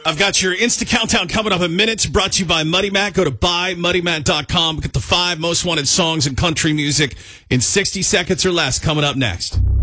I've got your Insta Countdown coming up in minutes, brought to you by Muddy Matt. Go to buymuddymatt.com. Get the 5 most wanted songs in country music in 60 seconds or less coming up next.